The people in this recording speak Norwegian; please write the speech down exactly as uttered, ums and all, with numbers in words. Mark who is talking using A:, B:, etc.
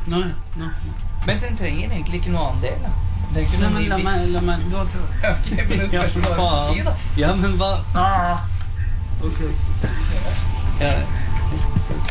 A: Nå, ja. Nå.
B: Men den trenger egentlig ikke noe annen del, da. Det er ikke
A: Nei,
B: noe
A: men
B: ny
A: la
B: bit.
A: meg, la meg, du har prøvd.
B: Ok, men det spørs hva du skal si, da.
A: Ja, men hva? Ah. Ok. Ja.